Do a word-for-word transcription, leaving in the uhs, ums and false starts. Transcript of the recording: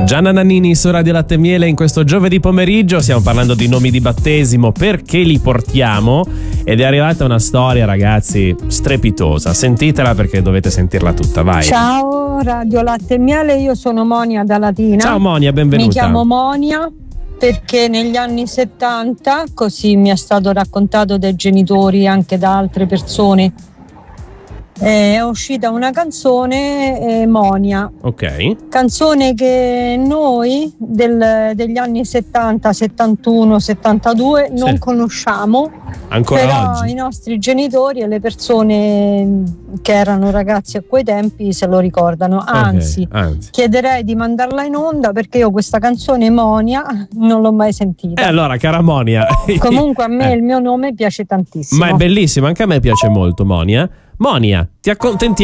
Gianna Nannini su Radio Latte e Miele in questo giovedì pomeriggio. Stiamo parlando di nomi di battesimo, perché li portiamo, ed è arrivata una storia, ragazzi, strepitosa. Sentitela perché dovete sentirla tutta, vai. Ciao Radio Latte e Miele, io sono Monia da Latina. Ciao Monia, benvenuta. Mi chiamo Monia perché negli anni settanta, così mi è stato raccontato dai genitori, anche da altre persone, è uscita una canzone, eh, Monia. Ok. Canzone che noi del, degli anni settanta, settantuno, settantadue non Sì. conosciamo. Ancora Però oggi. i nostri genitori e le persone che erano ragazzi a quei tempi se lo ricordano. Anzi, Ok, anzi. chiederei di mandarla in onda perché io questa canzone Monia non l'ho mai sentita. E allora, cara Monia. Comunque a me Eh. il mio nome piace tantissimo. Ma è bellissimo, anche a me piace molto Monia. Monia, ti accontentiamo.